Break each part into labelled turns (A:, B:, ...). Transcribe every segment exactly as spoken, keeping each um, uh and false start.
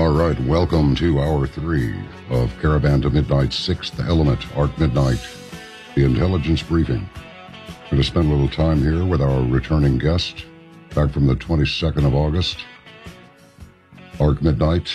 A: All right, welcome to hour three of Caravan to Midnight's Sixth Element, Arc Midnight, the intelligence briefing. Going to spend a little time here with our returning guest, back from the twenty-second of August. Arc Midnight,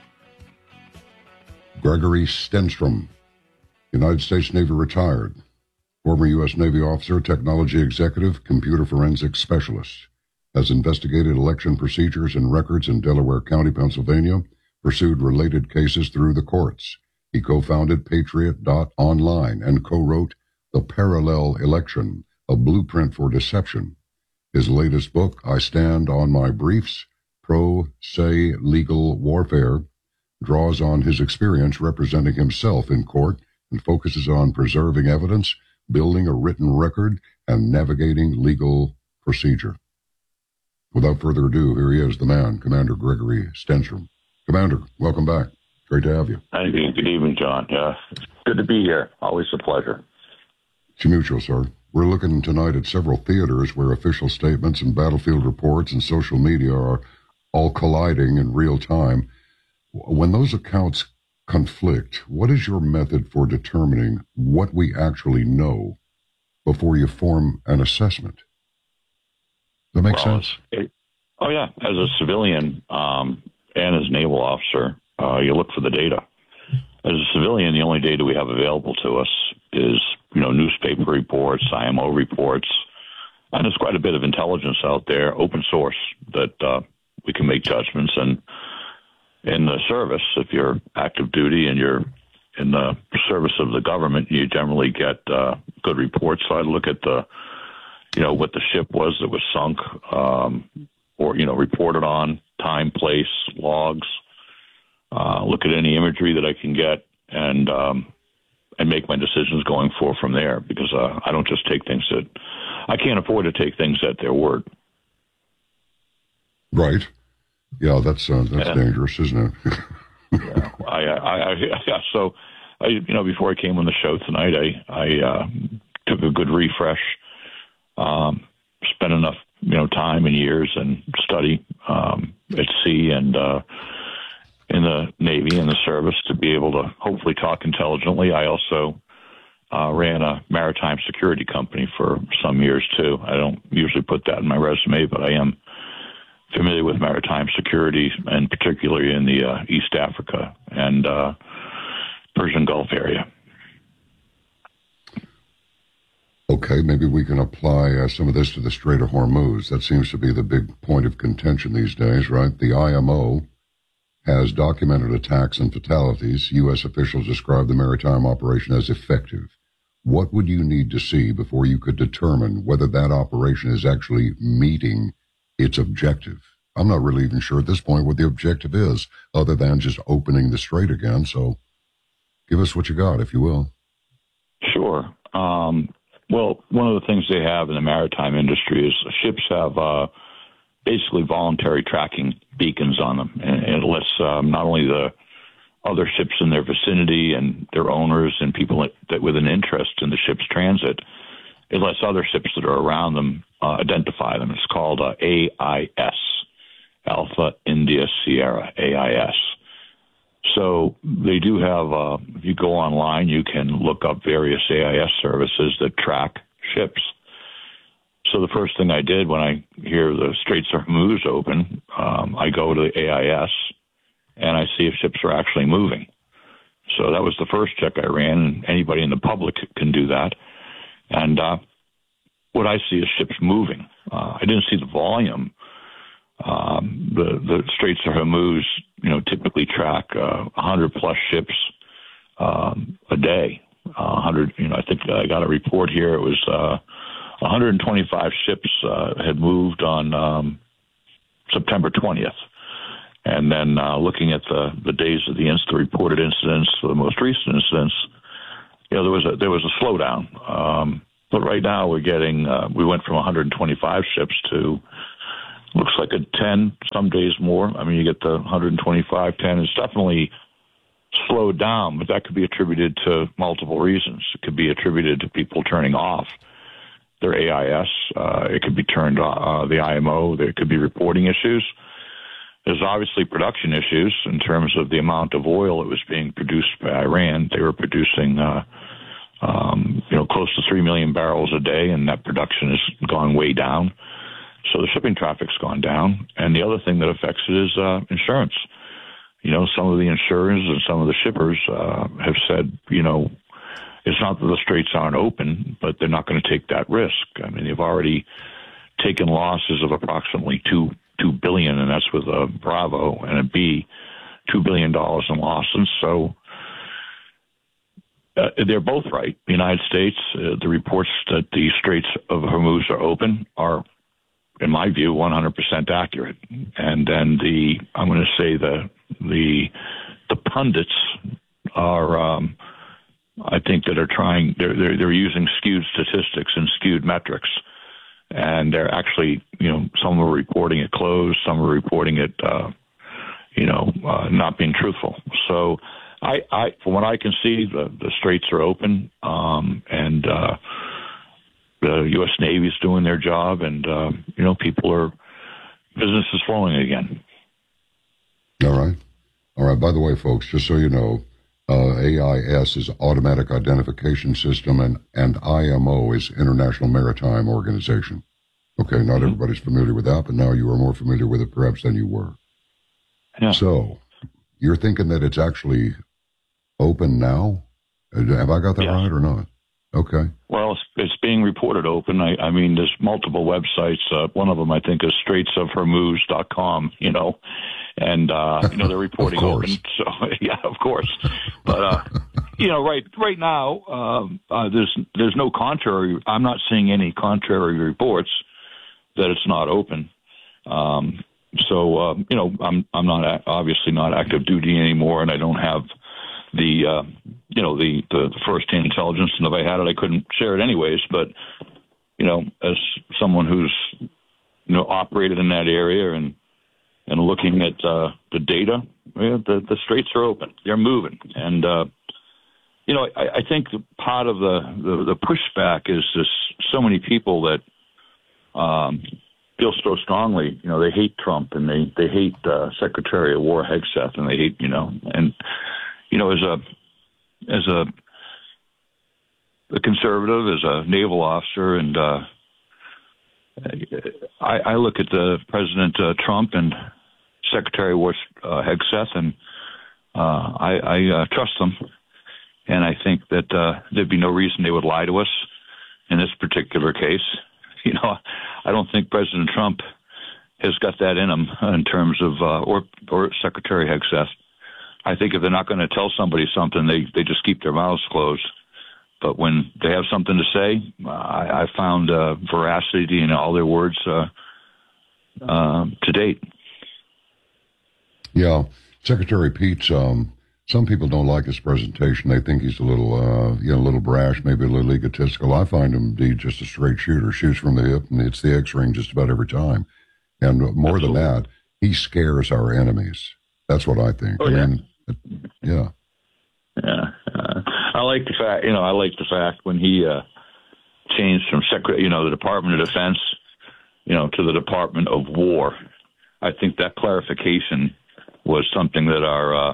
A: Gregory Stenstrom, United States Navy retired, former U S Navy officer, technology executive, computer forensics specialist. Has investigated election procedures and records in Delaware County, Pennsylvania, pursued related cases through the courts. He co-founded Patriot dot online and co-wrote The Parallel Election, a blueprint for deception. His latest book, I Stand on My Briefs, Pro Se Legal Warfare, draws on his experience representing himself in court and focuses on preserving evidence, building a written record, and navigating legal procedure. Without further ado, here he is, the man, Commander Gregory Stenstrom. Commander, welcome back. Great to have you.
B: Thank you. Good evening, John. Yeah, good to be here. Always a pleasure.
A: It's mutual, sir. We're looking tonight at several theaters where official statements and battlefield reports and social media are all colliding in real time. When those accounts conflict, what is your method for determining what we actually know before you form an assessment? Does that make
B: well,
A: sense?
B: It, oh, yeah. As a civilian um, and as a naval officer, uh, you look for the data. As a civilian, the only data we have available to us is, you know, newspaper reports, I M O reports, and there's quite a bit of intelligence out there, open source, that uh, we can make judgments. And in the service, if you're active duty and you're in the service of the government, you generally get uh, good reports. So I look at the you know, what the ship was that was sunk, um, or, you know, reported on, time, place, logs, uh, look at any imagery that I can get, and um, and make my decisions going forward from there, because uh, I don't just take things that, I can't afford to take things at their word.
A: Right. Yeah, that's uh, that's
B: and,
A: dangerous, isn't it?
B: yeah, I, I, I, yeah, so, I, you know, before I came on the show tonight, I, I uh, took a good refresh. Um, spent enough, you know, time and years and study um, at sea and uh, in the Navy and the service to be able to hopefully talk intelligently. I also uh, ran a maritime security company for some years too. I don't usually put that in my resume, but I am familiar with maritime security, and particularly in the uh, East Africa and uh, Persian Gulf area.
A: Okay, maybe we can apply uh, some of this to the Strait of Hormuz. That seems to be the big point of contention these days, right? The I M O has documented attacks and fatalities. U S officials describe the maritime operation as effective. What would you need to see before you could determine whether that operation is actually meeting its objective? I'm not really even sure at this point what the objective is, other than just opening the strait again. So give us what you got, if you will.
B: Sure. Um Well, one of the things they have in the maritime industry is ships have uh, basically voluntary tracking beacons on them, and, and it lets um, not only the other ships in their vicinity and their owners and people that, that with an interest in the ship's transit, it lets other ships that are around them uh, identify them. It's called uh, A I S, Alpha India Sierra, A I S. So they do have, uh, if you go online, you can look up various A I S services that track ships. So the first thing I did when I hear the Straits of Hormuz open, um, I go to the A I S and I see if ships are actually moving. So that was the first check I ran, and anybody in the public can do that. And uh, what I see is ships moving. Uh, I didn't see the volume. Um, the, the Straits of Hormuz, you know, typically track uh, one hundred plus ships um, a day. Uh, one hundred, you know, I think I got a report here. It was uh, one hundred twenty-five ships uh, had moved on um, September twentieth. And then uh, looking at the, the days of the, inc- the reported incidents, the most recent incidents, you know, there was a, there was a slowdown. Um, but right now we're getting, uh, we went from one hundred twenty-five ships to looks like a ten, some days more. I mean, you get the one hundred twenty-five, ten. It's definitely slowed down, but that could be attributed to multiple reasons. It could be attributed to people turning off their A I S. Uh, it could be turned uh, the I M O. There could be reporting issues. there's obviously production issues in terms of the amount of oil that was being produced by Iran. They were producing, uh, um, you know, close to three million barrels a day, and that production has gone way down. So the shipping traffic's gone down. And the other thing that affects it is uh, insurance. You know, some of the insurers and some of the shippers uh, have said, you know, it's not that the straits aren't open, but they're not going to take that risk. I mean, they've already taken losses of approximately two two billion, and that's with a Bravo and a B, two billion dollars in losses. So uh, they're both right. The United States, uh, the reports that the Straits of Hormuz are open are, in my view, one hundred percent accurate. And then the, I'm going to say the the the pundits are, um, I think, that are trying. They're, they're they're using skewed statistics and skewed metrics, and they're actually, you know, some are reporting it closed, some are reporting it, uh, you know, uh, not being truthful. So, I, I, from what I can see, the, the straits are open, um, and uh, the U S Navy is doing their job, and uh, you know, people are business is flowing again.
A: All right, all right. By the way, folks, just so you know. Uh, A I S is Automatic Identification System, and, and I M O is International Maritime Organization. Okay, not mm-hmm. everybody's familiar with that, but now you are more familiar with it perhaps than you were.
B: Yeah.
A: So, you're thinking that it's actually open now? Have I got that
B: yes.
A: right or not? Okay.
B: Well, it's, it's being reported open. I, I mean, there's multiple websites. Uh, one of them, I think, is straits of hormuz dot com, you know. And, uh, you know, they're reporting open. So, yeah, of course. But, uh, you know, right right now, um, uh, there's there's no contrary. I'm not seeing any contrary reports that it's not open. Um, so, uh, you know, I'm I'm not obviously not active duty anymore, and I don't have the, uh, you know, the, the, the first-hand intelligence. And if I had it, I couldn't share it anyways. But, you know, as someone who's, you know, operated in that area and And looking at uh, the data, yeah, the, the straits are open. They're moving. And, uh, you know, I, I think part of the, the, the pushback is just so many people that um, feel so strongly. You know, they hate Trump, and they, they hate uh, Secretary of War Hegseth, and they hate, you know, and, you know, as a, as a, a conservative, as a naval officer, and uh, I, I look at the President uh, Trump and Secretary of War uh, Hegseth, and uh, I, I uh, trust them, and I think that uh, there'd be no reason they would lie to us in this particular case. You know, I don't think President Trump has got that in him in terms of, uh, or or Secretary Hegseth. I think if they're not going to tell somebody something, they, they just keep their mouths closed. But when they have something to say, I, I found uh, veracity in all their words uh, uh, to date.
A: Yeah, Secretary Pete. Um, some people don't like his presentation. They think he's a little, uh, you know, a little brash, maybe a little egotistical. I find him to be just a straight shooter, shoots from the hip, and hits the X-ring just about every time. And more Absolutely. than that, he scares our enemies. That's what I think.
B: Oh,
A: I
B: yeah.
A: mean, yeah.
B: Yeah. Uh, I like the fact, you know, I like the fact when he uh, changed from Secretary, you know, the Department of Defense, you know, to the Department of War. I think that clarification was something that our uh,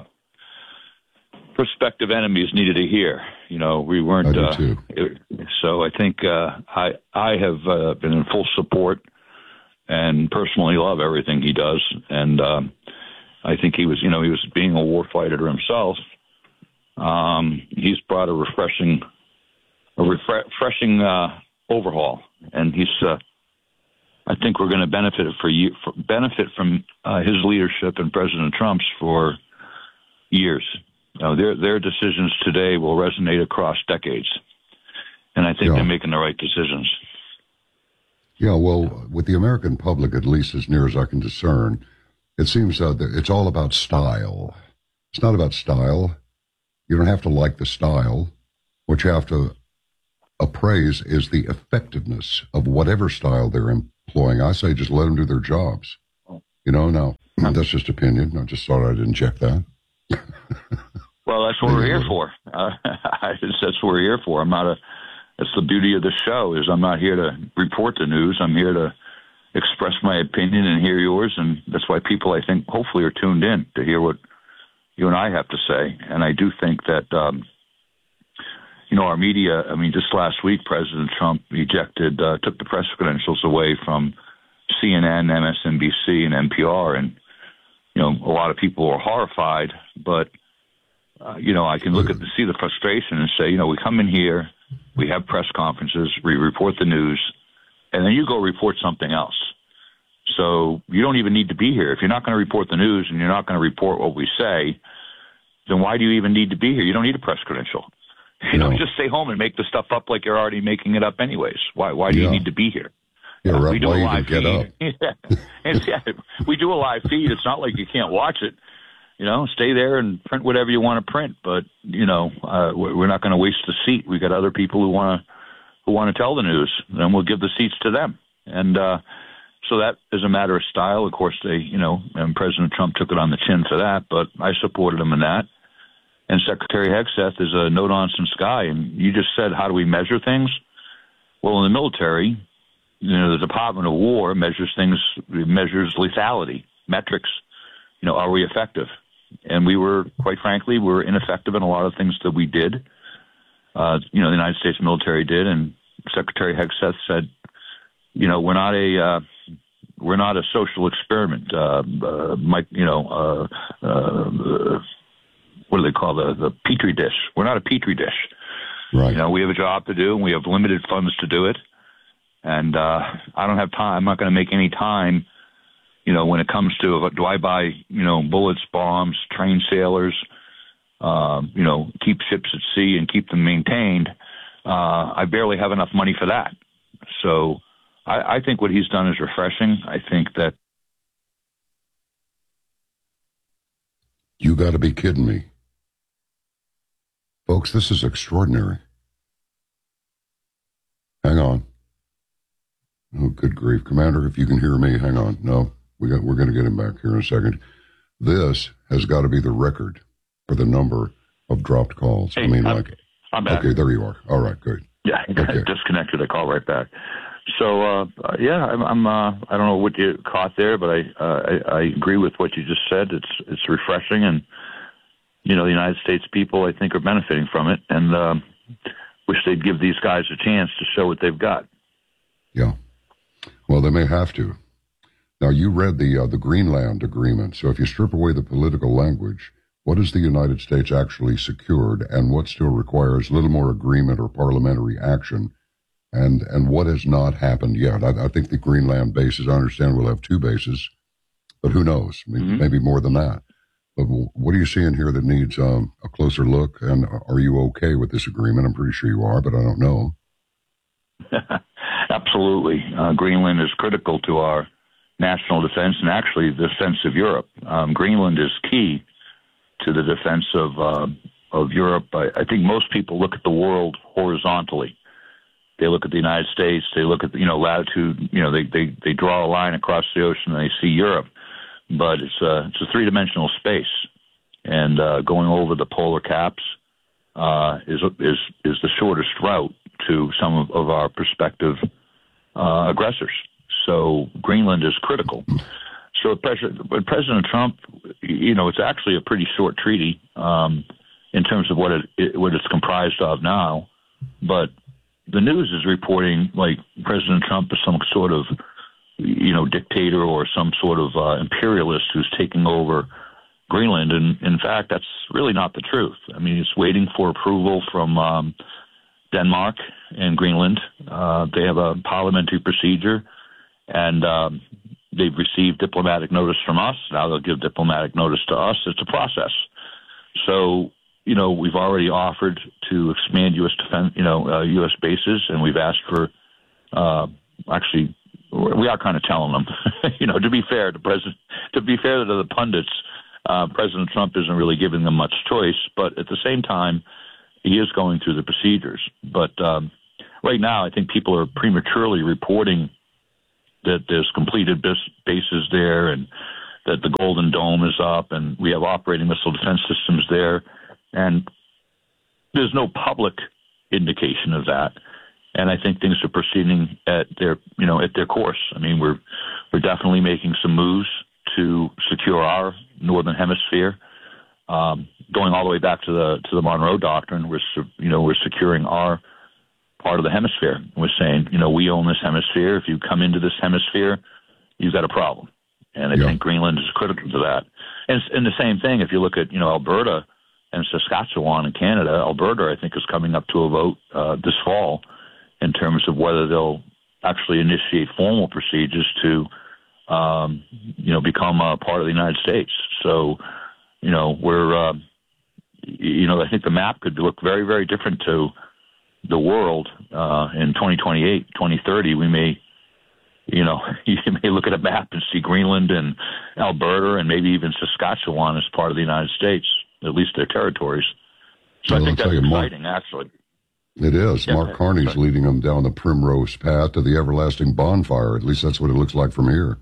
B: prospective enemies needed to hear. You know, we weren't.
A: I do
B: uh,
A: too.
B: It, so I think uh, I I have uh, been in full support and personally love everything he does. And um, I think he was, you know, he was being a war fighter himself. Um, he's brought a refreshing, a refreshing uh, overhaul, and he's. Uh, I think we're going to benefit for you, for, benefit from uh, his leadership and President Trump's for years. You know, their their decisions today will resonate across decades, and I think
A: yeah.
B: they're making the right decisions.
A: Yeah, well, with the American public, at least as near as I can discern, it seems uh, that it's all about style. It's not about style. You don't have to like the style. What you have to appraise is the effectiveness of whatever style they're employing. I say just let them do their jobs. You know, now, that's just opinion. I just thought I'd inject that.
B: Well, that's what we're here for. Uh, that's what we're here for. I'm not a, that's the beauty of the show is I'm not here to report the news. I'm here to express my opinion and hear yours, and that's why people, I think, hopefully are tuned in to hear what you and I have to say. And I do think that, um, you know, our media, I mean, just last week, President Trump ejected, uh, took the press credentials away from C N N, M S N B C, and N P R, and, you know, a lot of people were horrified, but, uh, you know, I can look at the, see the frustration and say, you know, we come in here, we have press conferences, we report the news, and then you go report something else. So you don't even need to be here. If you're not going to report the news and you're not going to report what we say, then why do you even need to be here? You don't need a press credential. You know, no. Just stay home and make the stuff up like you're already making it up anyways. Why Why do yeah. you need to be here?
A: Yeah,
B: uh,
A: right.
B: We do
A: why
B: a live
A: get
B: feed.
A: Up?
B: yeah. And, yeah, we do a live feed. It's not like you can't watch it. You know, stay there and print whatever you want to print. But, you know, uh, we're not going to waste the seat. We got other people who want to who want to tell the news, and we'll give the seats to them. And uh, so that is a matter of style. Of course, they, you know, and President Trump took it on the chin for that, but I supported him in that. And Secretary Hegseth is a no-nonsense guy. And you just said, how do we measure things? Well, in the military, you know, the Department of War measures things, measures lethality, metrics. You know, are we effective? And we were, quite frankly, we were ineffective in a lot of things that we did. Uh, you know, the United States military did, and Secretary Hegseth said, you know, we're not a uh, we're not a social experiment. Uh, uh, Mike, you know, uh, uh, what do they call the the petri dish? We're not a petri dish.
A: Right.
B: You know, we have a job to do, and we have limited funds to do it. And uh, I don't have time. I'm not going to make any time. You know, when it comes to do I buy you know bullets, bombs, train sailors. Um, you know, keep ships at sea and keep them maintained. Uh, I barely have enough money for that. So I, I think what he's done is refreshing. I think that.
A: You got to be kidding me. Folks, this is extraordinary. Hang on. Oh, good grief. Commander, if you can hear me, hang on. No, we got, we're going to get him back here in a second. This has got to be the record for the number of dropped calls.
B: Hey,
A: I mean,
B: I'm,
A: like,
B: I'm back.
A: Okay, there you are. All right, good.
B: Yeah,
A: okay.
B: Disconnected. I call right back. So, uh, yeah, I'm. I'm uh, I don't know what you caught there, but I, uh, I I agree with what you just said. It's it's refreshing, and you know, the United States people, I think, are benefiting from it, and um, wish they'd give these guys a chance to show what they've got.
A: Yeah. Well, they may have to. Now, you read the uh, the Greenland Agreement, so if you strip away the political language, what has the United States actually secured, and what still requires a little more agreement or parliamentary action, and and what has not happened yet? I, I think the Greenland bases, I understand we'll have two bases, but who knows? Maybe, mm-hmm. maybe more than that. But what are you seeing here that needs um, a closer look, and are you okay with this agreement? I'm pretty sure you are, but I don't know.
B: Absolutely. Uh, Greenland is critical to our national defense and actually the defense of Europe. Um, Greenland is key to the defense of uh, of Europe. I, I think most people look at the world horizontally. They look at the United States. They look at the, you know latitude. You know they, they, they draw a line across the ocean and they see Europe, but it's a it's a three dimensional space, and uh, going over the polar caps uh, is is is the shortest route to some of, of our prospective uh, aggressors. So Greenland is critical. So President, President Trump, you know, it's actually a pretty short treaty um, in terms of what it, it what it's comprised of now. But the news is reporting like President Trump is some sort of, you know, dictator or some sort of uh, imperialist who's taking over Greenland. And in fact, that's really not the truth. I mean, it's waiting for approval from um, Denmark and Greenland. Uh, they have a parliamentary procedure. And um, they've received diplomatic notice from us. Now they'll give diplomatic notice to us. It's a process. So, you know, we've already offered to expand U S defense, you know, uh, U S bases, and we've asked for, uh, actually, we are kind of telling them, you know, to be fair to President, to be fair to the pundits, uh, President Trump isn't really giving them much choice, but at the same time, he is going through the procedures. But um, right now, I think people are prematurely reporting that there's completed bases there and that the Golden Dome is up and we have operating missile defense systems there. And there's no public indication of that. and I think things are proceeding at their, you know, at their course. I mean, we're we're definitely making some moves to secure our northern hemisphere, um, going all the way back to the to the Monroe Doctrine. We're, you know, we're securing our part of the hemisphere. We're saying, you know, we own this hemisphere. If you come into this hemisphere, you've got a problem. And I
A: yeah.
B: think Greenland is critical to that. And, and the same thing, if you look at, you know, Alberta and Saskatchewan in Canada, Alberta, I think, is coming up to a vote uh, this fall in terms of whether they'll actually initiate formal procedures to, um, you know, become a part of the United States. So, you know, we're, uh, you know, I think the map could look very, very different to the world uh, in twenty twenty-eight, twenty thirty. We may, you know, you may look at a map and see Greenland and Alberta and maybe even Saskatchewan as part of the United States, at least their territories. So well, I think that's you, exciting, Mark, actually.
A: It is. Yeah, Mark okay. Carney's Sorry. leading them down the primrose path to the everlasting bonfire. At least that's what it looks like from here.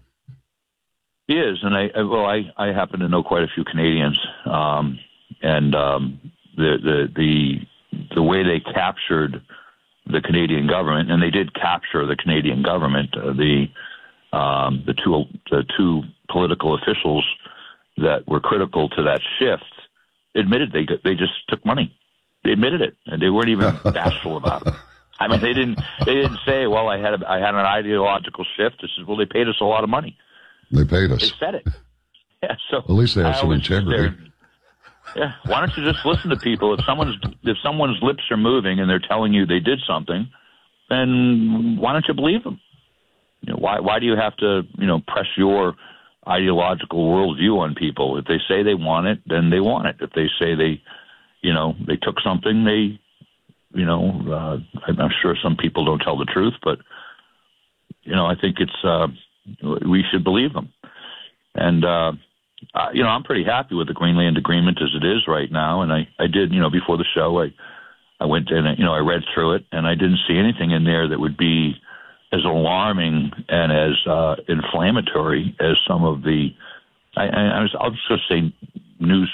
B: He is, and I, well, I, I happen to know quite a few Canadians, um, and um, the the the the way they captured the Canadian government, and they did capture the Canadian government. Uh, the um, the two the two political officials that were critical to that shift admitted they they just took money. They admitted it, and they weren't even bashful about it. I mean, they didn't they didn't say, "Well, I had a, I had an ideological shift." They said, "Well, they paid us a lot of money."
A: They paid us.
B: They said it. Yeah. So
A: at least they have I some integrity.
B: Yeah, why don't you just listen to people? If someone's if someone's lips are moving and they're telling you they did something, then why don't you believe them? You know, why why do you have to you know press your ideological worldview on people? If they say they want it, then they want it. If they say they, you know, they took something, they, you know, uh, I'm sure some people don't tell the truth, but you know, I think it's uh, we should believe them. And uh, Uh, you know, I'm pretty happy with the Greenland Agreement as it is right now. And I, I did, you know, before the show, I, I went in and, you know, I read through it, and I didn't see anything in there that would be as alarming and as uh, inflammatory as some of the, I, I, I was, I'll just go say news,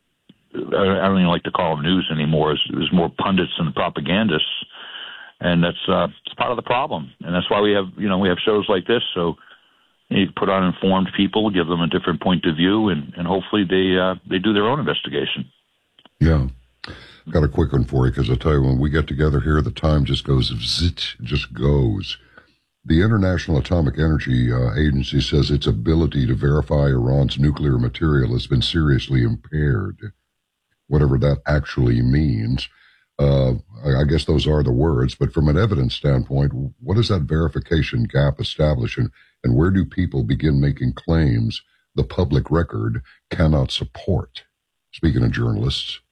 B: I don't even like to call them news anymore. It's, there's more pundits and propagandists. And that's, uh, it's part of the problem. And that's why we have, you know, we have shows like this. So, you put on informed people, give them a different point of view, and, and hopefully they uh, they do their own investigation.
A: Yeah. Got a quick one for you, because I tell you, when we get together here, the time just goes zit, just goes. The International Atomic Energy uh, Agency says its ability to verify Iran's nuclear material has been seriously impaired, whatever that actually means. Uh, I, I guess those are the words, but from an evidence standpoint, what does that verification gap establish, and, and where do people begin making claims the public record cannot support? Speaking of journalists.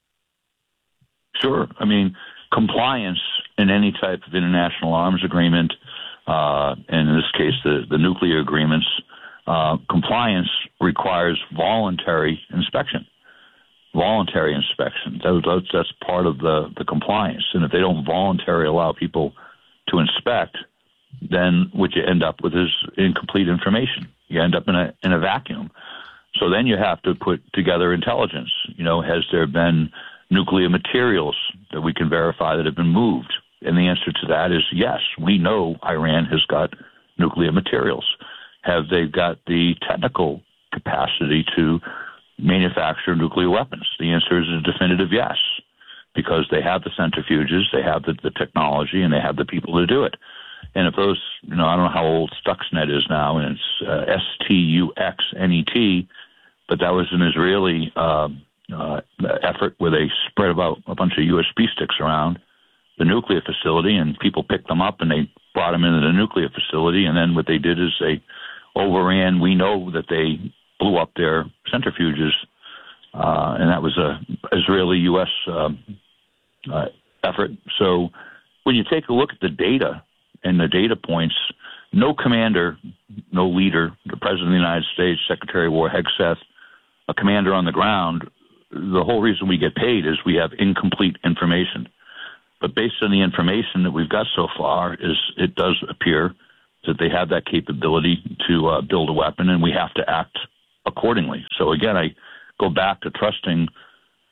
B: Sure. I mean, compliance in any type of international arms agreement, uh, and in this case, the, the nuclear agreements, uh, compliance requires voluntary inspection. Voluntary inspection. That, that's, that's part of the, the compliance. And if they don't voluntarily allow people to inspect, then what you end up with is incomplete information. You end up in a in a vacuum. So then you have to put together intelligence. You know, has there been nuclear materials that we can verify that have been moved? And the answer to that is yes. We know Iran has got nuclear materials. Have they got the technical capacity to manufacture nuclear weapons? The answer is a definitive yes, because they have the centrifuges, they have the, the technology, and they have the people to do it. And if those, you know, I don't know how old Stuxnet is now, and it's uh, S T U X N E T, but that was an Israeli uh, uh, effort where they spread about a bunch of U S B sticks around the nuclear facility, and people picked them up and they brought them into the nuclear facility. And then what they did is they overran. We know that they blew up their centrifuges, uh, and that was a Israeli-U S uh, uh, effort. So when you take a look at the data and the data points, no commander, no leader, the President of the United States, Secretary of War Hegseth, a commander on the ground, the whole reason we get paid is we have incomplete information. But based on the information that we've got so far, is it does appear that they have that capability to uh, build a weapon, and we have to act accordingly. So again, I go back to trusting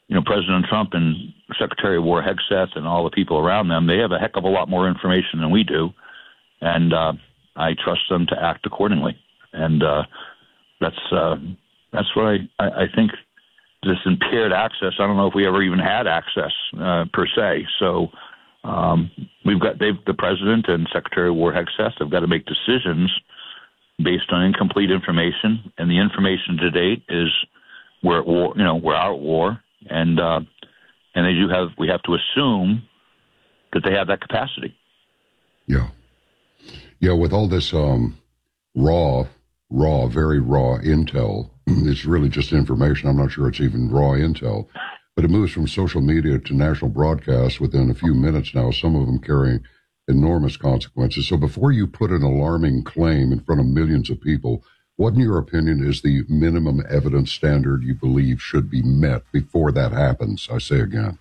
B: you know, President Trump and Secretary of War Hegseth and all the people around them, they have a heck of a lot more information than we do. And uh, I trust them to act accordingly. And uh, that's uh, that's what I, I, I think this impaired access, I don't know if we ever even had access uh, per se. So um, we've got they've, the President and Secretary of War Hegseth have got to make decisions based on incomplete information. And the information to date is we're at war, you know, we're out at war. And uh, and they do have, we have to assume that they have that capacity.
A: Yeah. Yeah, with all this um, raw, raw, very raw intel, it's really just information. I'm not sure it's even raw intel, but it moves from social media to national broadcast within a few minutes now, some of them carrying enormous consequences. So before you put an alarming claim in front of millions of people, what, in your opinion, is the minimum evidence standard you believe should be met before that happens? I say again.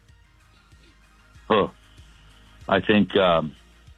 B: Oh, I think um,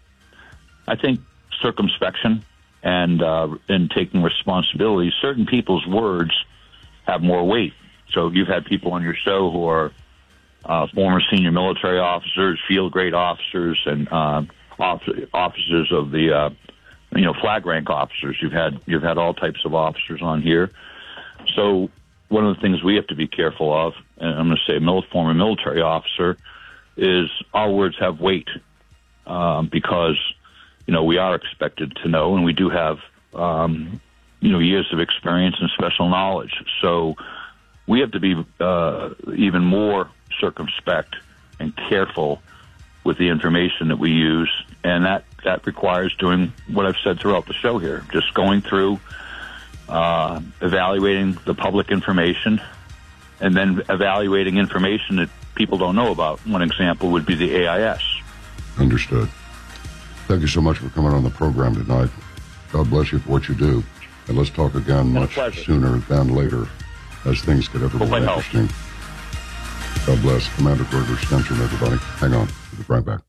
B: I think circumspection and uh, and taking responsibility. Certain people's words have more weight. So you've had people on your show who are uh, former senior military officers, field grade officers, and uh, officers of the uh, you know flag rank officers. You've had you've had all types of officers on here. So one of the things we have to be careful of, and I'm going to say mil- former military officer, is our words have weight um, because, you know, we are expected to know, and we do have, um, you know, years of experience and special knowledge. So we have to be uh, even more circumspect and careful with the information that we use, and that, that requires doing what I've said throughout the show here, just going through, uh, evaluating the public information, and then evaluating information that people don't know about. One example would be the A I S.
A: Understood. Thank you so much for coming on the program tonight. God bless you for what you do. And let's talk again much sooner than later as things get ever more interesting. God bless. Commander Gregory Stenstrom, everybody. Hang on. We'll be right back.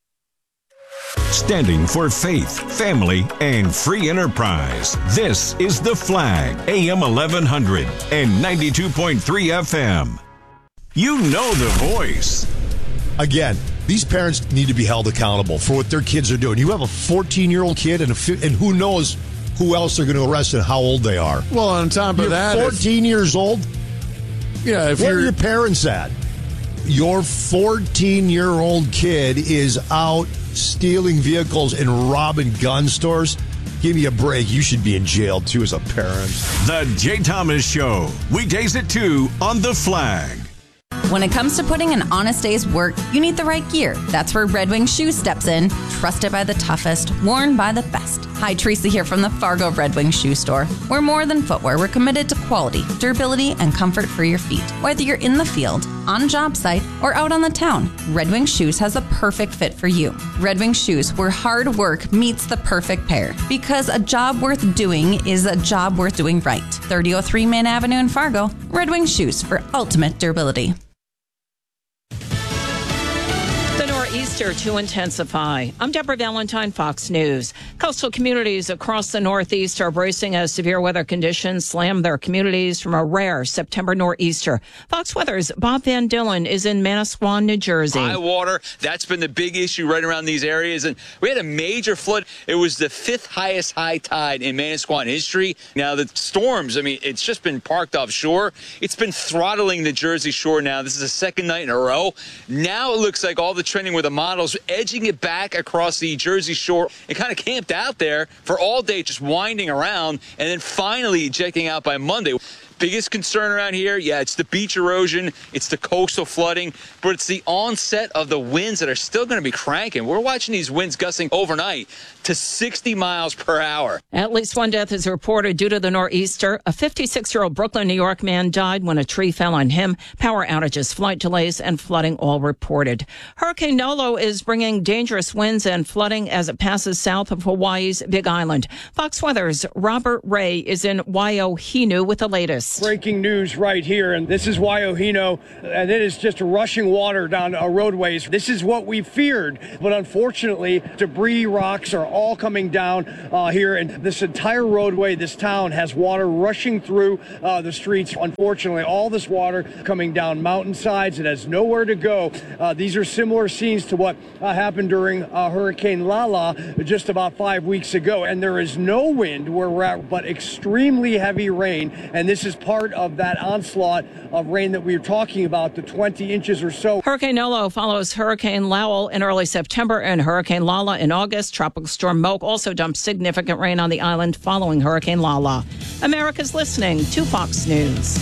C: Standing for faith, family, and free enterprise. This is The Flag, A M eleven hundred and ninety-two point three F M. You know the voice.
D: Again, these parents need to be held accountable for what their kids are doing. You have a fourteen-year-old kid, and, a, and who knows who else they're going to arrest and how old they are.
E: Well, on top of
D: you're
E: that...
D: fourteen if, years old?
E: Yeah, if
D: Where
E: you're...
D: are your parents at? Your fourteen-year-old kid is out stealing vehicles and robbing gun stores. Give me a break. You should be in jail, too, as a parent.
C: The Jay Thomas Show. Weekdays at two on The Flag.
F: When it comes to putting an honest day's work, you need the right gear. That's where Red Wing Shoes steps in. Trusted by the toughest, worn by the best. Hi, Teresa here from the Fargo Red Wing Shoe Store. We're more than footwear. We're committed to quality, durability, and comfort for your feet. Whether you're in the field, on a job site, or out on the town, Red Wing Shoes has the perfect fit for you. Red Wing Shoes, where hard work meets the perfect pair. Because a job worth doing is a job worth doing right. thirty oh three Main Avenue in Fargo. Red Wing Shoes for ultimate durability.
G: Easter to intensify. I'm Deborah Valentine, Fox News. Coastal communities across the Northeast are bracing as severe weather conditions slam their communities from a rare September nor'easter. Fox Weather's Bob Van Dillen is in Manasquan, New Jersey.
H: High water, that's been the big issue right around these areas. And we had a major flood. It was the fifth highest high tide in Manasquan history. Now, the storms, I mean, it's just been parked offshore. It's been throttling the Jersey Shore now. This is the second night in a row. Now it looks like all the trending with the models edging it back across the Jersey Shore and kind of camped out there for all day, just winding around and then finally ejecting out by Monday. Biggest concern around here, yeah, it's the beach erosion, it's the coastal flooding, but it's the onset of the winds that are still going to be cranking. We're watching these winds gusting overnight to sixty miles per hour.
G: At least one death is reported due to the nor'easter. A fifty-six-year-old Brooklyn, New York man died when a tree fell on him. Power outages, flight delays, and flooding all reported. Hurricane Nolo is bringing dangerous winds and flooding as it passes south of Hawaii's Big Island. Fox Weather's Robert Ray is in Waiohinu with the latest. West.
I: Breaking news right here, and this is Waiohino, and it is just rushing water down our roadways. This is what we feared, but unfortunately, debris, rocks are all coming down uh, here, and this entire roadway, this town has water rushing through uh, the streets. Unfortunately, all this water coming down mountainsides. It has nowhere to go. Uh, these are similar scenes to what uh, happened during uh, Hurricane Lala just about five weeks ago, and there is no wind where we're at, but extremely heavy rain, and this is part of that onslaught of rain that we were talking about, the twenty inches or so.
G: Hurricane Nolo follows Hurricane Lowell in early September and Hurricane Lala in August. Tropical Storm Moke also dumped significant rain on the island following Hurricane Lala. America's listening to Fox News.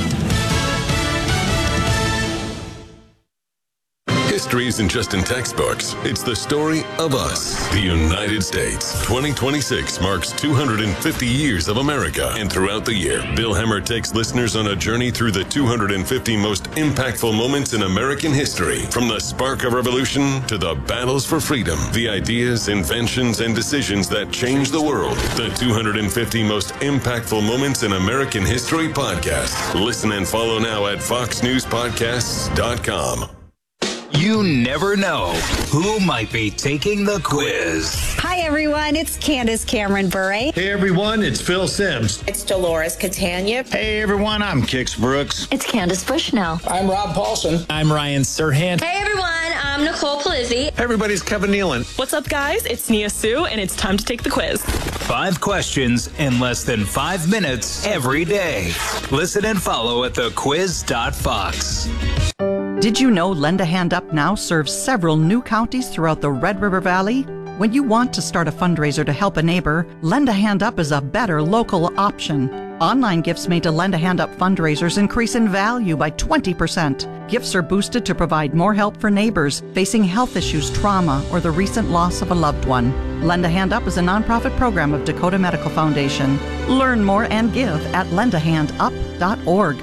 J: History isn't just in textbooks. It's the story of us, the United States. twenty twenty-six marks two hundred fifty years of America. And throughout the year, Bill Hemmer takes listeners on a journey through the two hundred fifty most impactful moments in American history. From the spark of revolution to the battles for freedom, the ideas, inventions, and decisions that changed the world. The two hundred fifty most impactful moments in American history podcast. Listen and follow now at fox news podcasts dot com.
K: You never know who might be taking the quiz.
L: Hi, everyone. It's Candace Cameron Bure.
M: Hey, everyone. It's Phil Sims.
N: It's Dolores Catania.
O: Hey, everyone. I'm Kix Brooks.
P: It's Candace Bushnell.
Q: I'm Rob Paulson.
R: I'm Ryan Serhant.
S: Hey, everyone. I'm Nicole Palizzi.
T: Hey, everybody's Kevin Nealon.
U: What's up, guys? It's Nia Sue, and it's time to take the quiz.
K: Five questions in less than five minutes every day. Listen and follow at the quiz dot fox.
V: Did you know Lend a Hand Up now serves several new counties throughout the Red River Valley? When you want to start a fundraiser to help a neighbor, Lend a Hand Up is a better local option. Online gifts made to Lend a Hand Up fundraisers increase in value by twenty percent. Gifts are boosted to provide more help for neighbors facing health issues, trauma, or the recent loss of a loved one. Lend a Hand Up is a nonprofit program of Dakota Medical Foundation. Learn more and give at lend a hand up dot org.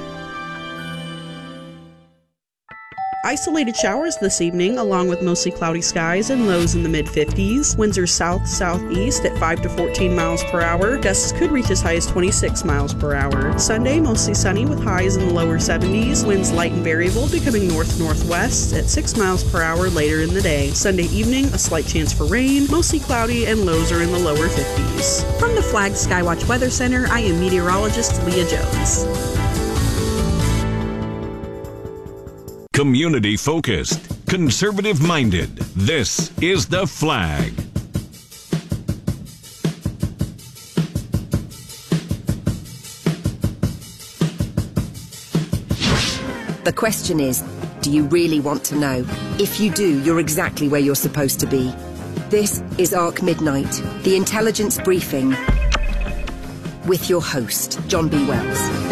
W: Isolated showers this evening, along with mostly cloudy skies and lows in the mid fifties. Winds are south-southeast at five to fourteen miles per hour. Gusts could reach as high as twenty-six miles per hour. Sunday, mostly sunny with highs in the lower seventies. Winds light and variable, becoming north-northwest at six miles per hour later in the day. Sunday evening, a slight chance for rain, mostly cloudy, and lows are in the lower fifties. From the Flag Skywatch Weather Center, I am meteorologist Leah Jones.
C: Community focused, conservative minded. This is The Flag.
X: The question is, do you really want to know? If you do, you're exactly where you're supposed to be. This is Arc Midnight, the intelligence briefing with your host, John B. Wells.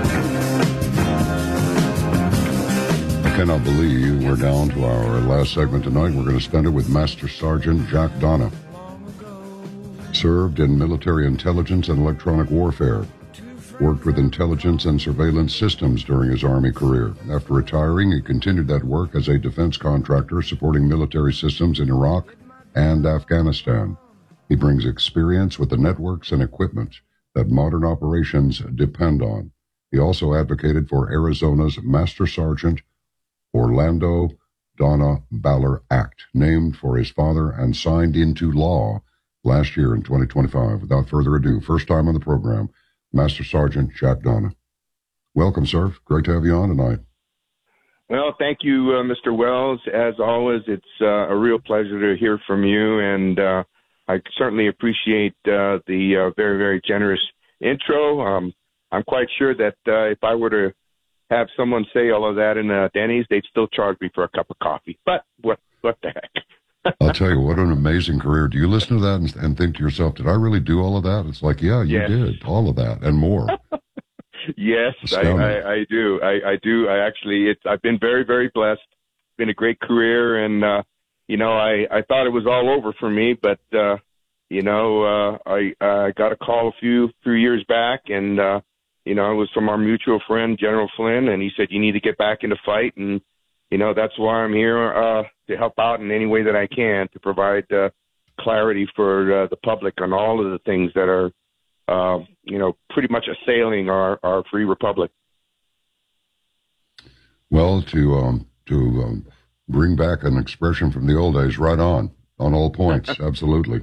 A: I cannot believe we're down to our last segment tonight. We're going to spend it with Master Sergeant Jack Donna. Served in military intelligence and electronic warfare. Worked with intelligence and surveillance systems during his Army career. After retiring, he continued that work as a defense contractor supporting military systems in Iraq and Afghanistan. He brings experience with the networks and equipment that modern operations depend on. He also advocated for Arizona's Master Sergeant Orlando Donna Baller Act, named for his father and signed into law last year in twenty twenty-five. Without further ado, first time on the program, Master Sergeant Jack Donna. Welcome, sir. Great to have you on tonight.
Y: Well, thank you, uh, Mister Wells. As always, it's uh, a real pleasure to hear from you, and uh, I certainly appreciate uh, the uh, very, very generous intro. Um, I'm quite sure that uh, if I were to have someone say all of that in uh, Denny's, they'd still charge me for a cup of coffee. But what what the heck?
A: I'll tell you, what an amazing career. Do you listen to that and, and think to yourself, did I really do all of that? It's like, yeah, you
Y: yes.
A: did all of that and more.
Y: Yes, I, I, I do. I, I do. I actually, it's, I've been very, very blessed. It's been a great career. And, uh, you know, I, I thought it was all over for me, but, uh, you know, uh, I, I got a call a few, few years back, and, uh, you know, it was from our mutual friend, General Flynn, and he said, you need to get back into fight. And, you know, that's why I'm here uh, to help out in any way that I can to provide uh, clarity for uh, the public on all of the things that are uh, you know, pretty much assailing our, our free republic.
A: Well, to um, to um, bring back an expression from the old days, right on, on all points, absolutely.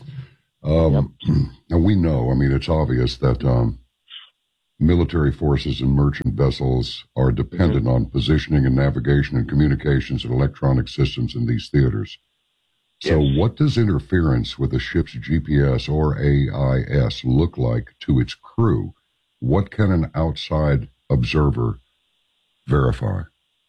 A: Um, yep. Now, we know, I mean, it's obvious that um, military forces and merchant vessels are dependent mm-hmm. on positioning and navigation and communications and electronic systems in these theaters. So yes. What does interference with a ship's G P S or A I S look like to its crew? What can an outside observer verify?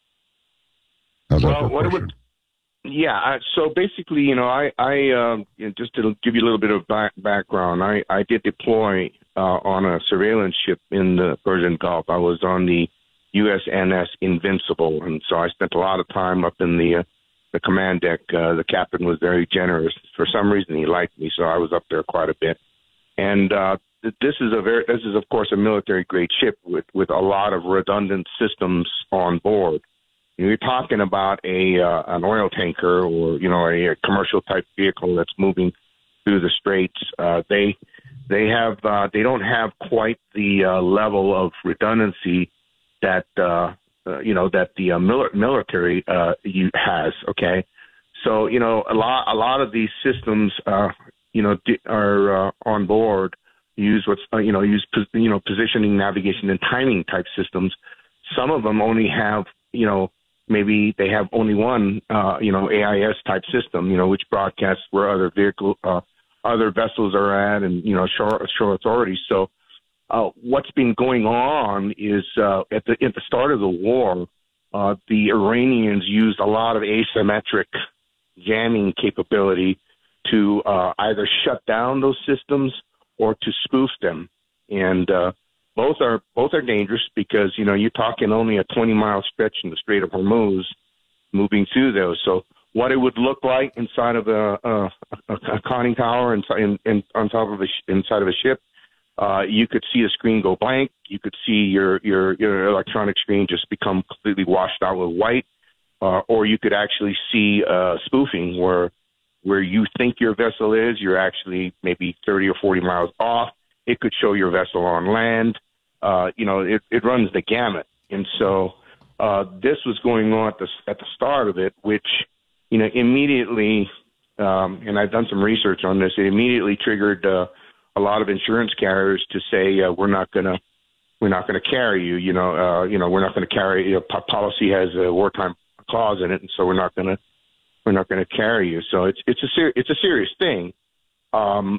A: How's
Y: well,
A: that for a
Y: what
A: question?
Y: Would, yeah, I, so basically, you know, I, I um, you know, just to give you a little bit of back, background, I, I did deploy uh, on a surveillance ship in the Persian Gulf. I was on the U S N S Invincible, and so I spent a lot of time up in the uh, the command deck. Uh, the captain was very generous. For some reason, he liked me, so I was up there quite a bit. And uh, this is a very, this is of course a military grade ship with, with a lot of redundant systems on board. You're talking about a uh, an oil tanker or you know a, a commercial type vehicle that's moving through the straits. Uh, they they have uh, they don't have quite the uh, level of redundancy that. Uh, Uh, you know, that the uh, mil- military uh, has, okay? So, you know, a lot a lot of these systems, uh, you know, di- are uh, on board, use what's, uh, you know, use, pos- you know, positioning, navigation, and timing type systems. Some of them only have, you know, maybe they have only one, uh, you know, A I S type system, you know, which broadcasts where other vehicle, uh, other vessels are at and, you know, shore, shore authorities. So, Uh, what's been going on is uh, at the at the start of the war, uh, the Iranians used a lot of asymmetric jamming capability to uh, either shut down those systems or to spoof them, and uh, both are both are dangerous because you know you're talking only a twenty mile stretch in the Strait of Hormuz, moving through those. So what it would look like inside of a, a, a conning tower and in, in, on top of a inside of a ship. Uh, you could see the screen go blank. You could see your, your, your electronic screen just become completely washed out with white. Uh, or you could actually see uh, spoofing where where you think your vessel is, you're actually maybe thirty or forty miles off. It could show your vessel on land. Uh, you know, it, it runs the gamut. And so uh, this was going on at the, at the start of it, which, you know, immediately, um, and I've done some research on this, it immediately triggered uh, a lot of insurance carriers to say uh, we're not going to we're not going to carry you. You know, uh, you know, we're not going to carry. You know, policy has a wartime clause in it, and so we're not going to we're not going to carry you. So it's it's a ser- it's a serious thing. Um,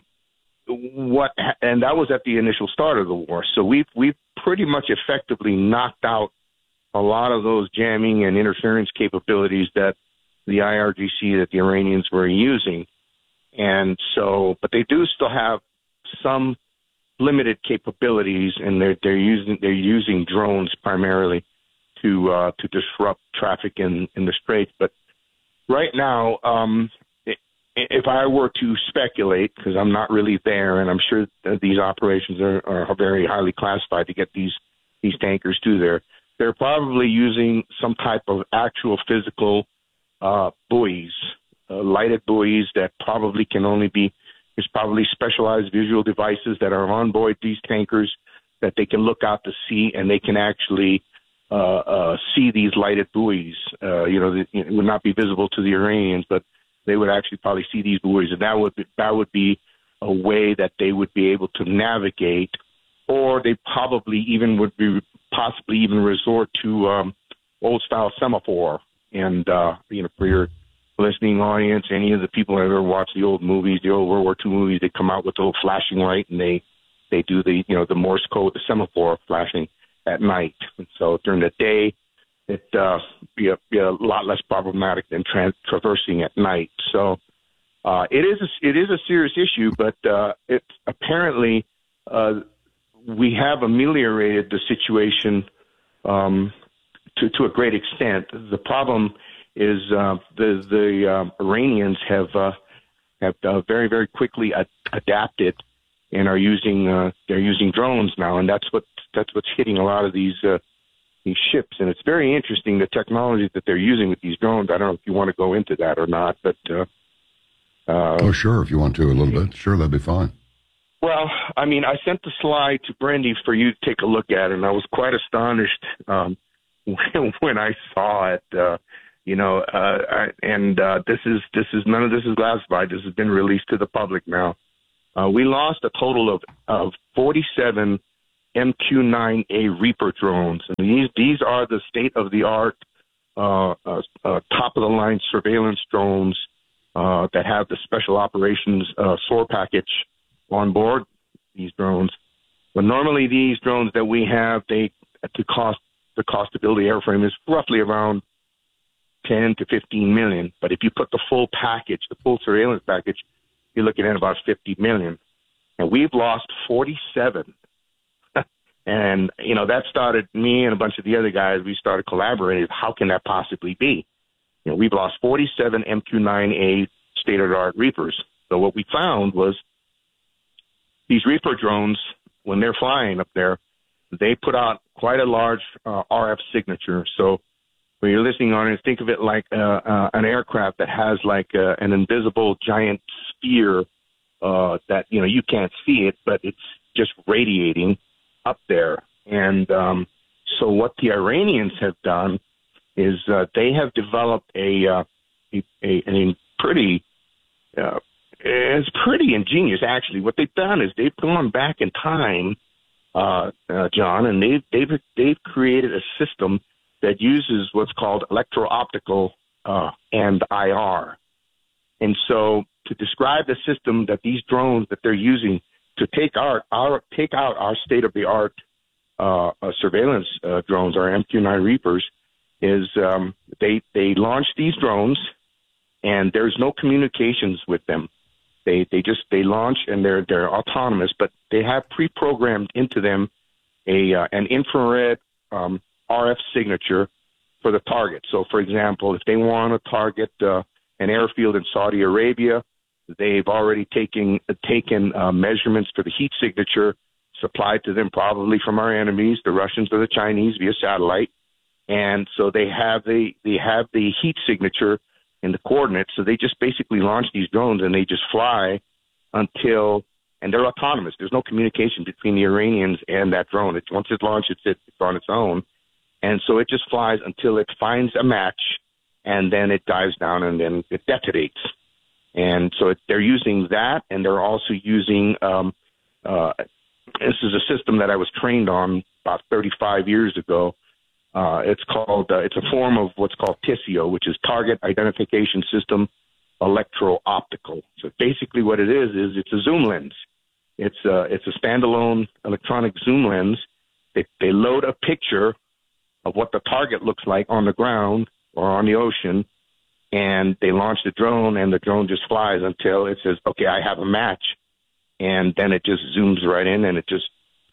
Y: what and that was at the initial start of the war. So we've we've pretty much effectively knocked out a lot of those jamming and interference capabilities that the I R G C that the Iranians were using, and so but they do still have some limited capabilities, and they're they're using they're using drones primarily to uh, to disrupt traffic in, in the Straits. But right now, um, if I were to speculate, because I'm not really there, and I'm sure that these operations are, are very highly classified to get these these tankers to there, they're probably using some type of actual physical uh, buoys, uh, lighted buoys that probably can only be. There's probably specialized visual devices that are on board these tankers that they can look out to sea, and they can actually uh, uh, see these lighted buoys. Uh, you know, it would not be visible to the Iranians, but they would actually probably see these buoys, and that would be, that would be a way that they would be able to navigate, or they probably even would be possibly even resort to um, old style semaphore. And uh, you know, for your listening audience, any of the people that ever watched the old movies, the old World War Two movies, they come out with the little flashing light, and they they do the you know the Morse code, the semaphore flashing at night. And so during the day, it uh, be a, be a lot less problematic than tra- traversing at night. So uh, it is a, it is a serious issue, but uh, it apparently uh, we have ameliorated the situation um, to to a great extent. The problem is uh, the the uh, Iranians have uh, have uh, very very quickly ad- adapted and are using uh, they're using drones now, and that's what that's what's hitting a lot of these uh, these ships. And it's very interesting the technology that they're using with these drones. I don't know if you want to go into that or not, but uh, uh,
A: oh sure, if you want to a little bit, sure, that'd be fine.
Y: Well, I mean, I sent the slide to Brendy for you to take a look at, and I was quite astonished um, when, when I saw it. Uh, you know, uh, I, and uh, this is this is none of this is classified. This has been released to the public now. Uh, we lost a total of of forty-seven M Q nine A Reaper drones, and these these are the state of the art, uh, uh, uh, top of the line surveillance drones uh, that have the special operations uh, S O A R package on board these drones. But normally these drones that we have, they to cost the cost to build the airframe is roughly around ten to fifteen million. But if you put the full package, the full surveillance package, you're looking at about fifty million. And we've lost forty-seven. And, you know, that started me and a bunch of the other guys. We started collaborating. How can that possibly be? You know, we've lost forty-seven M Q nine A state-of-the-art Reapers. So what we found was these Reaper drones, when they're flying up there, they put out quite a large uh, R F signature. So when you're listening on it, think of it like uh, uh, an aircraft that has like uh, an invisible giant sphere uh, that, you know, you can't see it, but it's just radiating up there. And um, so what the Iranians have done is uh, they have developed a, uh, a, a, a pretty, uh, it's pretty ingenious, actually. What they've done is they've gone back in time, uh, uh, John, and they've, they've, they've created a system that uses what's called electro-optical uh, and I R. And so to describe the system that these drones that they're using to take our, our take out our state-of-the-art uh, uh, surveillance uh, drones, our M Q nine Reapers, is um, they they launch these drones, and there's no communications with them. They they just they launch and they're they're autonomous, but they have pre-programmed into them a uh, an infrared um, R F signature for the target. So, for example, if they want to target uh, an airfield in Saudi Arabia, they've already taken taken uh, measurements for the heat signature supplied to them probably from our enemies, the Russians or the Chinese, via satellite. And so they have the they have the heat signature in the coordinates. So they just basically launch these drones and they just fly until, and they're autonomous. There's no communication between the Iranians and that drone. It's, once it's launched, it's, it's on its own. And so it just flies until it finds a match, and then it dives down and then it detonates. And so it, they're using that, and they're also using um, uh, this is a system that I was trained on about thirty-five years ago. Uh, it's called uh, it's a form of what's called T I S I O, which is Target Identification System Electro-Optical. So basically, what it is is it's a zoom lens. It's a, it's a standalone electronic zoom lens. They they load a picture of what the target looks like on the ground or on the ocean, and they launch the drone, and the drone just flies until it says, okay, I have a match. And then it just zooms right in, and it just,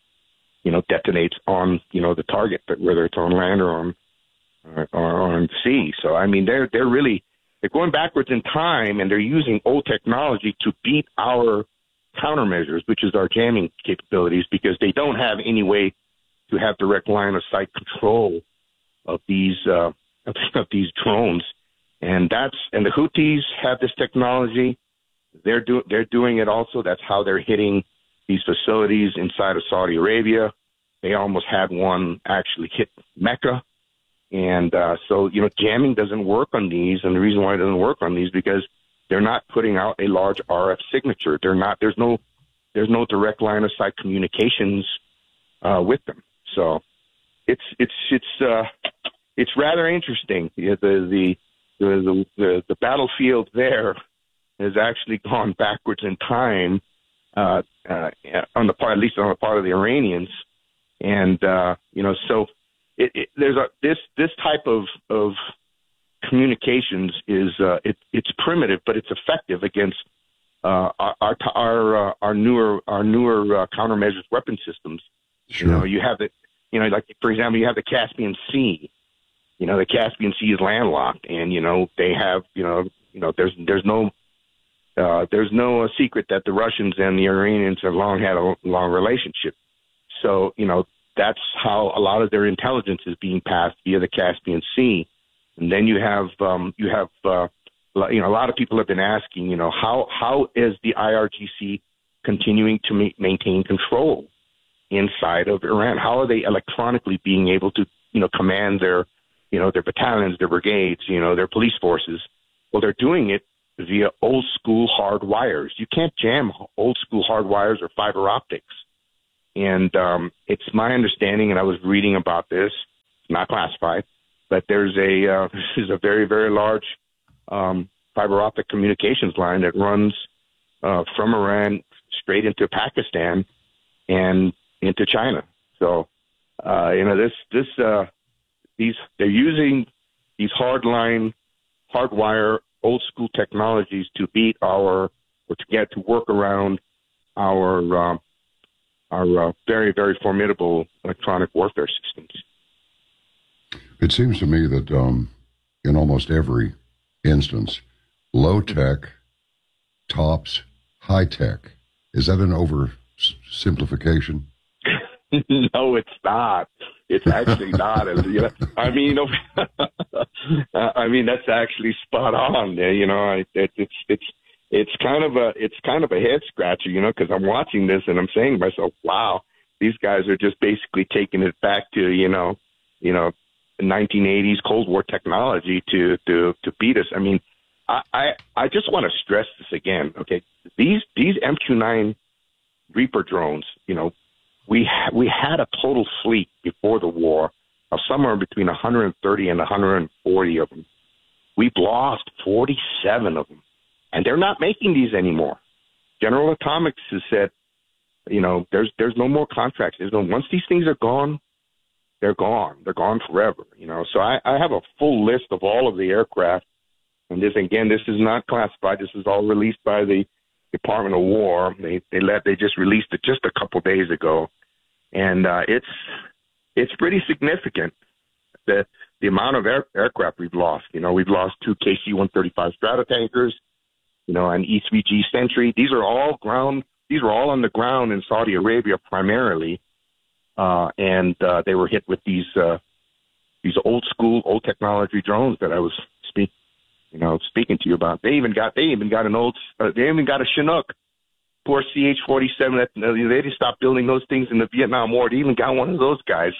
Y: you know, detonates on, you know, the target, but whether it's on land or on, or, or on sea. So, I mean, they're, they're really, they're going backwards in time, and they're using old technology to beat our countermeasures, which is our jamming capabilities, because they don't have any way to have direct line of sight control of these, uh, of these drones. And that's, and the Houthis have this technology. They're doing, they're doing it also. That's how they're hitting these facilities inside of Saudi Arabia. They almost had one actually hit Mecca. And, uh, so, you know, jamming doesn't work on these. And the reason why it doesn't work on these, because they're not putting out a large R F signature. They're not, there's no, there's no direct line of sight communications, uh, with them. So it's, it's, it's, uh, it's rather interesting. The, the, the, the, the battlefield there has actually gone backwards in time, uh, uh, on the part, at least on the part of the Iranians. And, uh, you know, so it, it, there's a, this, this type of, of communications is, uh, it, it's primitive, but it's effective against, uh, our, our, our, uh, our newer, our newer, uh, countermeasures weapon systems. Sure. You know, you have the, you know, like, for example, you have the Caspian Sea. You know, the Caspian Sea is landlocked, and, you know, they have, you know, you know, there's, there's no, uh, there's no uh, secret that the Russians and the Iranians have long had a long relationship. So, you know, that's how a lot of their intelligence is being passed via the Caspian Sea. And then you have, um, you have, uh, you know, a lot of people have been asking, you know, how, how is the I R G C
N: continuing to ma- maintain control inside of Iran? How are they electronically being able to, you know, command their, you know, their battalions, their brigades, you know, their police forces? Well, they're doing it via old school hard wires. You can't jam old school hard wires or fiber optics. And um, it's my understanding, and I was reading about this, not classified, but there's a uh, this is a very, very large um, fiber optic communications line that runs uh, from Iran straight into Pakistan and into China. So, uh, you know, this this uh, these they're using these hardline, hardwire, old school technologies to beat our or to get to work around our. Uh, our uh, very, very formidable electronic warfare systems.
A: It seems to me that um, in almost every instance, low-tech tops high-tech. Is that an oversimplification?
N: No, it's not. It's actually not. You know, I mean, you know, I mean, that's actually spot on. You know, it, it, it's it's it's kind of a it's kind of a head scratcher, you know, because I'm watching this and I'm saying to myself, wow, these guys are just basically taking it back to, you know, you know, nineteen eighties Cold War technology to to to beat us. I mean, I I, I just want to stress this again. Okay, these these M Q nine Reaper drones, you know, we ha- we had a total fleet before the war of somewhere between one hundred thirty and one hundred forty of them. We've lost forty-seven of them. And they're not making these anymore. General Atomics has said, you know, there's there's no more contracts. There's no once these things are gone, they're gone. They're gone forever. You know, so I, I have a full list of all of the aircraft. And this again, this is not classified. This is all released by the Department of War. They they let they just released it just a couple days ago, and uh, it's it's pretty significant. The the amount of air, aircraft we've lost. You know, we've lost two K C one thirty-five Stratotankers. You know, an E three G Sentry. These are all ground. These were all on the ground in Saudi Arabia primarily, uh, and uh, they were hit with these uh, these old school, old technology drones that I was speak, you know, speaking to you about. They even got they even got an old. Uh, they even got a Chinook, poor C H forty-seven. That uh, they just stopped building those things in the Vietnam War. They even got one of those guys.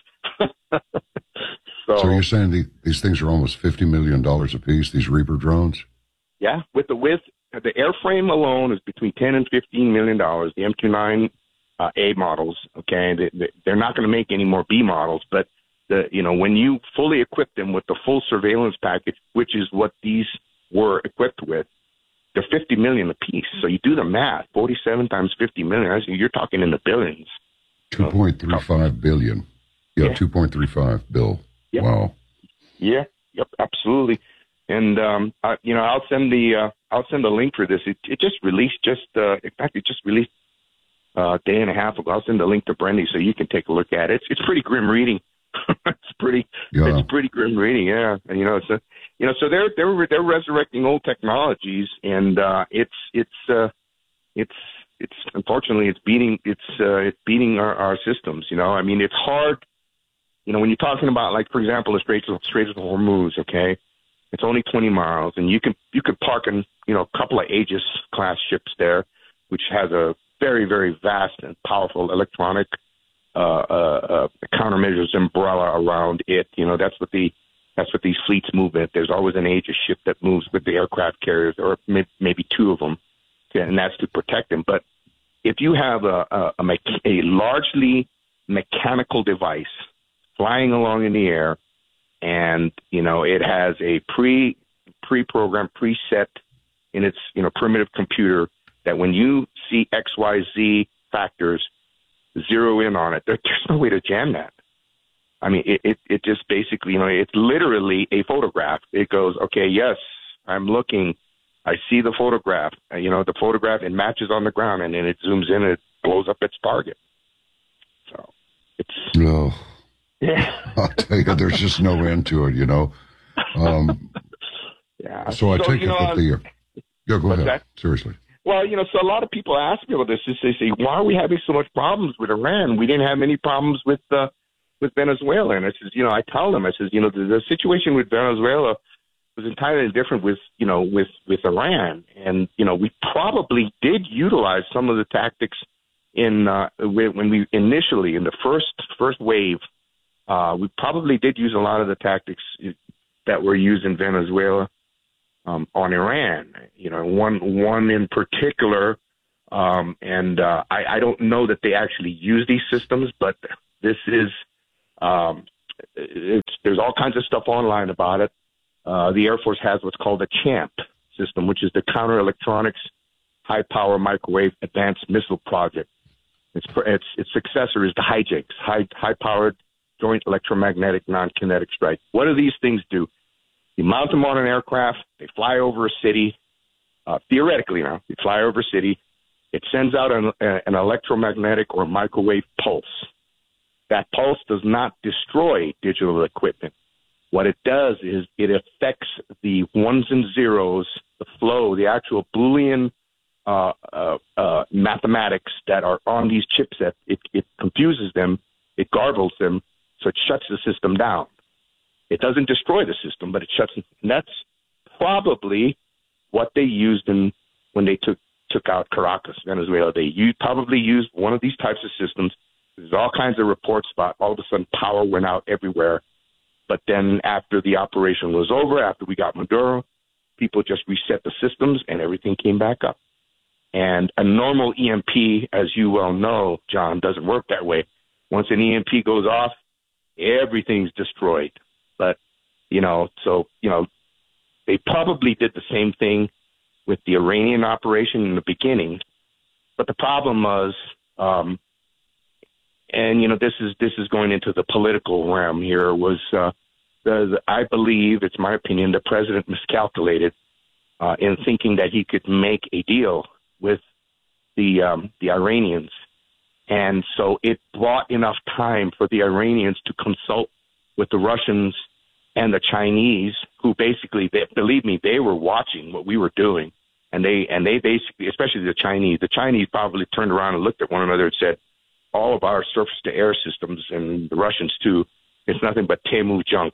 N: so,
A: so you're saying the, these things are almost fifty million dollars a piece? These Reaper drones?
N: Yeah, with the width. The airframe alone is between ten and fifteen million dollars. The M Q nine uh, A models, okay, they, they're not going to make any more B models. But the you know when you fully equip them with the full surveillance package, which is what these were equipped with, they're fifty million a piece. So you do the math: forty-seven times fifty million. You're talking in the billions.
A: Two point three five billion. Yeah, yeah. two point three five bill.
N: Yep.
A: Wow.
N: Yeah. Yep. Absolutely. And um, I, you know, I'll send the uh, I'll send the link for this. It, it just released just uh, in fact, it just released uh, a day and a half ago. I'll send the link to Brendy so you can take a look at it. It's, it's pretty grim reading. it's pretty yeah. it's pretty grim reading. Yeah, and you know, it's a, you know, so they're they're they're resurrecting old technologies, and uh, it's it's uh, it's it's unfortunately it's beating it's uh, it's beating our, our systems. You know, I mean, it's hard. You know, when you're talking about, like, for example, the Straits of Straits of Hormuz, okay. It's only twenty miles, and you can you could park in you know a couple of Aegis class ships there, which has a very very vast and powerful electronic uh, uh, uh, countermeasures umbrella around it. You know that's what the that's what these fleets move in. There's always an Aegis ship that moves with the aircraft carriers, or may, maybe two of them, and that's to protect them. But if you have a a, a, me- a largely mechanical device flying along in the air, and, you know, it has a pre, pre-programmed, preset in its, you know, primitive computer that when you see X, Y, Z factors, zero in on it. There, there's no way to jam that. I mean, it, it, it just basically, you know, it's literally a photograph. It goes, okay, yes, I'm looking. I see the photograph. Uh, you know, the photograph, it matches on the ground, and then it zooms in and it blows up its target. So it's...
A: No.
N: Yeah.
A: I'll tell you, there's just no end to it, you know. Um,
N: yeah.
A: So I
N: so,
A: take it
N: know,
A: that the... Yeah, go ahead.
N: That?
A: Seriously.
N: Well, you know, so a lot of people ask me about this. They say, why are we having so much problems with Iran? We didn't have any problems with uh, with Venezuela. And I says, you know, I tell them, I says, you know, the, the situation with Venezuela
Y: was entirely different with, you know, with, with Iran. And, you know, we probably did utilize some of the tactics in uh, when we initially, in the first first wave, uh, we probably did use a lot of the tactics that were used in Venezuela um, on Iran. You know, one one in particular, um, and uh, I, I don't know that they actually use these systems, but this is um, it's, there's all kinds of stuff online about it. Uh, the Air Force has what's called a CHAMP system, which is the Counter Electronics High Power Microwave Advanced Missile Project. Its, its, its successor is the HIJAKS, High, High Powered Joint Electromagnetic Non-Kinetic Strike. What do these things do? You mount them on an aircraft, they fly over a city. Uh, theoretically now, you fly over a city. It sends out an, an electromagnetic or microwave pulse. That pulse does not destroy digital equipment. What it does is it affects the ones and zeros, the flow, the actual Boolean uh, uh, uh, mathematics that are on these chipsets. It, it confuses them, it garbles them, so it shuts the system down. It doesn't destroy the system, but it shuts it. And that's probably what they used in when they took took out Caracas, Venezuela. They used, probably used one of these types of systems. There's all kinds of reports about all of a sudden power went out everywhere. But then after the operation was over, after we got Maduro, people just reset the systems and everything came back up. And a normal E M P, as you well know, John, doesn't work that way. Once an E M P goes off, everything's destroyed. But, you know, so, you know, they probably did the same thing with the Iranian operation in the beginning. But the problem was, um, and, you know, this is this is going into the political realm here, was uh, the, the, I believe, it's my opinion, the president miscalculated uh, in thinking that he could make a deal with the um, the Iranians. And so it bought enough time for the Iranians to consult with the Russians and the Chinese, who basically, they, believe me, they were watching what we were doing. And they and they basically, especially the Chinese, the Chinese probably turned around and looked at one another and said, all of our surface-to-air systems, and the Russians too, it's nothing but Temu junk.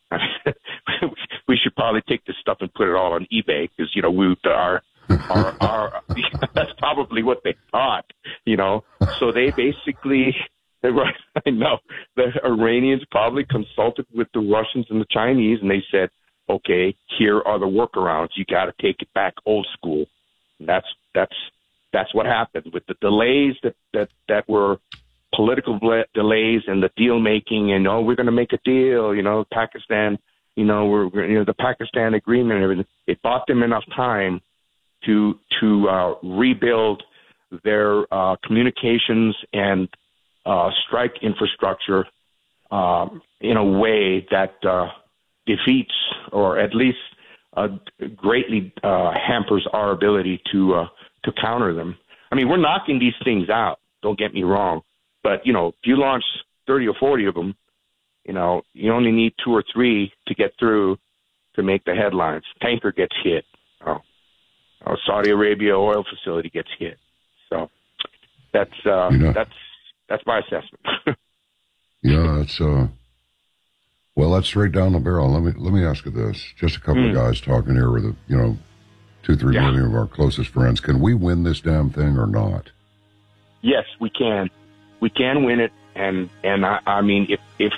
Y: We should probably take this stuff and put it all on eBay because, you know, we our our, our that's probably what they thought, you know. So they basically, they were, I know, the Iranians probably consulted with the Russians and the Chinese, and they said, okay, here are the workarounds. You got to take it back old school. And that's that's. That's what happened with the delays that, that, that were political delays and the deal making, and oh, we're going to make a deal, you know, Pakistan, you know, we're, we're you know the Pakistan agreement and everything. It bought them enough time to to uh, rebuild their uh, communications and uh, strike infrastructure um, in a way that uh, defeats or at least uh, greatly uh, hampers our ability to. Uh, to counter them. I mean, we're knocking these things out, don't get me wrong. But, you know, if you launch thirty or forty of them, you know, you only need two or three to get through to make the headlines. Tanker gets hit. Oh, oh Saudi Arabia oil facility gets hit. So that's uh, you know, that's that's my assessment.
A: Yeah, that's uh, well, that's straight down the barrel. Let me let me ask you this: just a couple mm. of guys talking here with a, you know, two, three yeah. million of our closest friends. Can we win this damn thing or not?
Y: Yes, we can. We can win it, and and I, I mean, if if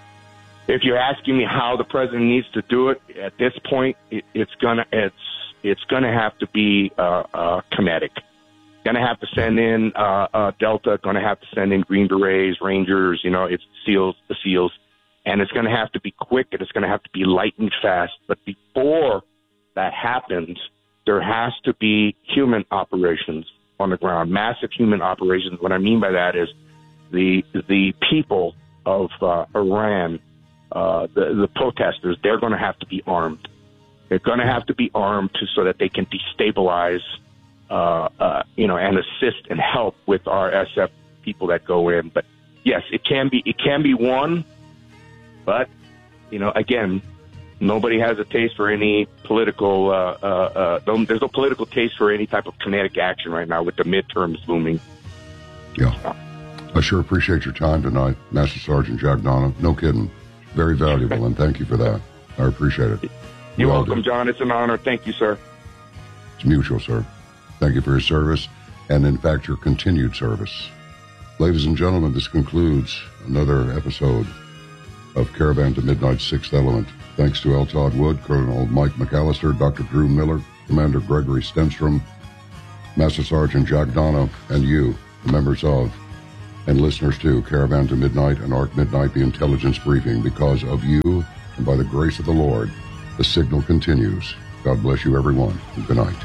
Y: if you're asking me how the president needs to do it at this point, it, it's gonna it's it's gonna have to be uh, uh, kinetic. Gonna have to send in uh, uh, Delta. Gonna have to send in Green Berets, Rangers. You know, it's SEALs, the SEALs, and it's gonna have to be quick, and it's gonna have to be lightning fast. But before that happens, there has to be human operations on the ground, massive human operations. What I mean by that is the the people of uh, Iran, uh, the, the protesters, they're going to have to be armed. They're going to have to be armed to, so that they can destabilize, uh, uh, you know, and assist and help with our S F people that go in. But yes, it can be it can be won, but you know, again, nobody has a taste for any political, uh, uh, uh, there's no political taste for any type of kinetic action right now with the midterms looming.
A: Yeah. So. I sure appreciate your time tonight, Master Sergeant Jack Donna. No kidding. Very valuable, and thank you for that. I appreciate it.
Y: You're
A: We all
Y: welcome,
A: do.
Y: John. It's an honor. Thank you, sir.
A: It's mutual, sir. Thank you for your service, and in fact, your continued service. Ladies and gentlemen, this concludes another episode of Caravan to Midnight Sixth Element. Thanks to L. Todd Wood, Colonel Mike McAllister, Doctor Drew Miller, Commander Gregory Stenstrom, Master Sergeant Jack Dono, and you, the members of, and listeners to Caravan to Midnight and Arc Midnight, the intelligence briefing. Because of you, and by the grace of the Lord, the signal continues. God bless you, everyone, and good night.